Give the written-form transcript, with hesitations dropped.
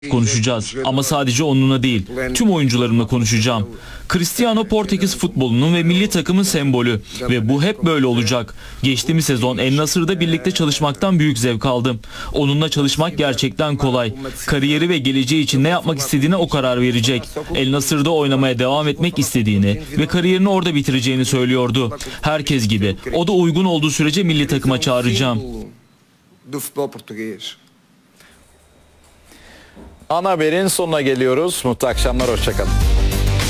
konuşacağız. Ama sadece onunla değil, tüm oyuncularımla konuşacağım. Cristiano Portekiz futbolunun ve milli takımın sembolü ve bu hep böyle olacak. Geçtiğimiz sezon El Nassr'da birlikte çalışmaktan büyük zevk aldım. Onunla çalışmak gerçekten kolay. Kariyeri ve geleceği için ne yapmak istediğine o karar verecek. El Nassr'da oynamaya devam etmek istediğini ve kariyerini orada bitireceğini söylüyordu. Herkes gibi. O da uygun olduğu sürece milli takıma çağıracağım. Ana haberin sonuna geliyoruz. Mutlu akşamlar, hoşça kalın.